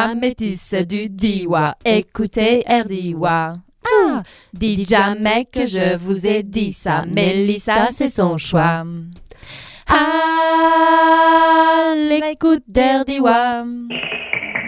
la métisse du Diois. Écoutez RDIWA. Ah, dites jamais que je vous ai dit ça. Mélissa, c'est son choix. À l'écoute d'RDIWA.